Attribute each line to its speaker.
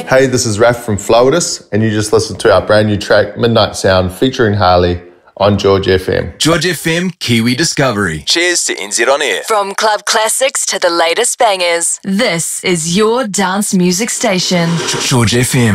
Speaker 1: Hey, this is Raph from Floatus, and you just listened to our brand new track, Midnight Sound, featuring Harley on George FM.
Speaker 2: George FM, Kiwi Discovery. Cheers to NZ On Air.
Speaker 3: From club classics to the latest bangers, this is your dance music station.
Speaker 2: George FM.